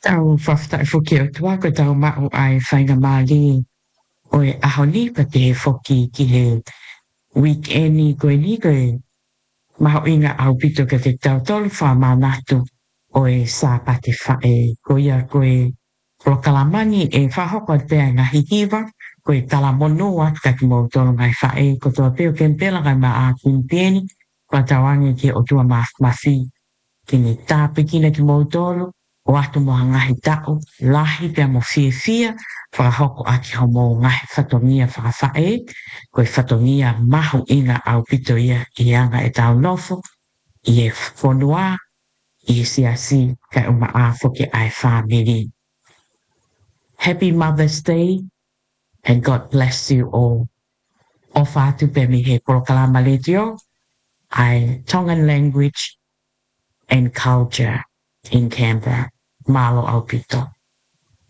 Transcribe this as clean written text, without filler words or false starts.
Tau whaftai whoki o tua ko tau mao ai whainga mali o e ahoni pa te he whoki ki he weekendi koe ni koe maho inga au pito ka te tau tolu wha manatu o e sā pate whae ko ia koe pro kalamani e whahoko pēa ngā hihiwa koe kalamonua ka ki mō tolu ngai whae ko tua peo kempela kai ma a kumpieni kwa tawangi ke o tua mafi ki ni tāpikina ki mō tolu o atu moa ngahi tau, lahi pia mo fia, whakahoko aki ho mo ngahi whatongia whakawhae, koe whatongia mahu inga au pito ia i anga e tau nofo, i e whanua, i e siasi, kai uma a whoke ai whamiri. Happy Mother's Day, and God bless you all. O whātu pe mi he Porokalama Letio, ai Tongan language and culture in Canberra. Malo au pito.